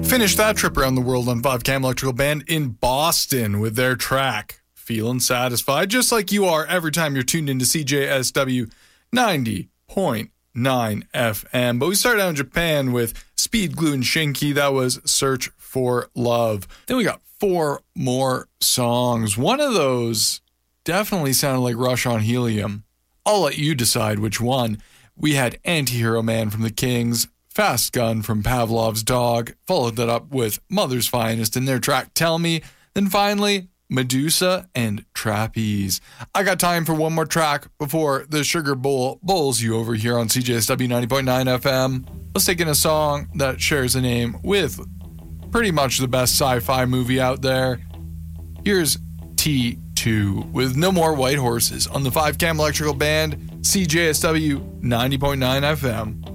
Finished that trip around the world on 5 Cam Electrical Band in Boston with their track, Feeling Satisfied, just like you are every time you're tuned into CJSW 90.9 FM. But we started out in Japan with Speed, Glue, and Shinky. That was Search for Love. Then we got 4 more songs. One of those definitely sounded like Rush on Helium. I'll let you decide which one. We had Anti-Hero Man from the Kings, Fast Gun from Pavlov's Dog, followed that up with Mother's Finest in their track Tell Me, then finally Medusa and Trapeze. I got time for one more track before the Sugar Bowl bowls you over here on CJSW 90.9 FM. Let's take in a song that shares a name with pretty much the best sci-fi movie out there. Here's T2 with No More White Horses on the 5 Cam Electrical Band, CJSW 90.9 FM.